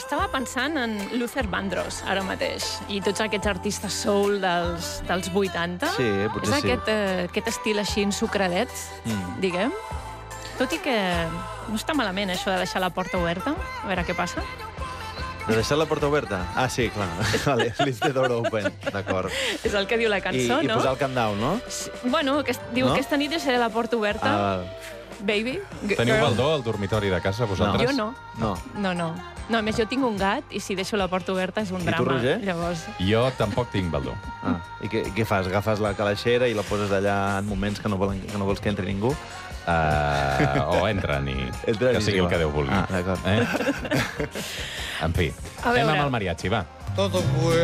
estava pensant en Luther Vandross, ara mateix, i tots aquests artistes soul dels 80. Sí, potser sí. És aquest estil així ensucradet, diguem. Tot i que no està malament, això de deixar la porta oberta. A veure què passa. De deixar la porta oberta? Ah, sí, clar. Vale, leave the door open. D'acord. És el que diu la cançó, I no? I posar el count down, no? Bueno, diu, no? Aquesta nit deixaré la porta oberta. Baby. Teniu baldó al dormitori de casa, vosaltres? Jo no. No. No, a més, jo tinc un gat i si deixo la porta oberta és un drama. I tu, Roger? Llavors... Jo tampoc tinc baldó. I què fas? Agafes la calaixera i la poses allà en moments que no vols que entri ningú? O entren i que sigui el que Déu vulgui. D'acord. En fi, anem amb el mariachi, va. Todo